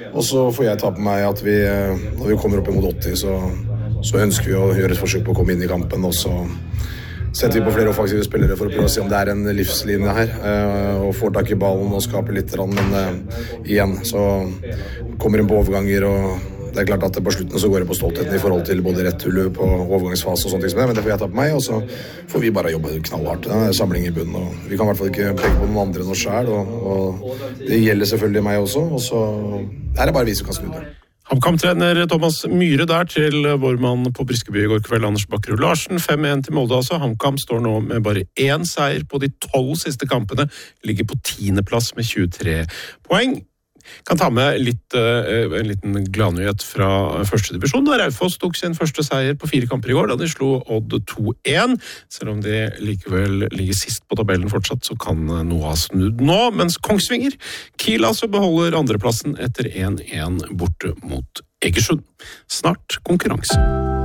Og så får jeg ta på meg at når vi kommer opp imot 80, så ønsker vi å gjøre et forsøk på å komme inn i kampen, og så setter vi på flere offensive spillere for å prøve å se om det en livslinje her, og får tak i ballen og skaper litt, men igjen, så kommer inn på overganger, og det klart at på slutten så går det på stoltheten i forhold til både rettuløp og overgangsfase og sånne ting som det, men det får jeg ta på meg, og så får vi bare jobbe knallhardt. Det samling i bunnen, og vi kan i hvert fall ikke peke på noen andre enn oss selv, og det gjelder selvfølgelig meg også, og så det bare vi som kan snu det. HamKam-trener Thomas Myhre der til vår mann på Briskeby i går kveld, Anders Bakkerud Larsen, 5-1 til Molde altså. HamKam står nå med bare 1 seier på de 12 siste kampene, ligger på 10. plass med 23 poeng. Kan ta med en liten gladnyhet fra første divisjon, da Raufoss tok sin første seier på 4 kamper i går, da de slo Odd 2-1. Selv om de likevel ligger sist på tabellen fortsatt, så kan noe ha snudd nå, mens Kongsvinger, Kiel altså beholder andreplassen etter 1-1 borte mot Egersund. Snart konkurranse.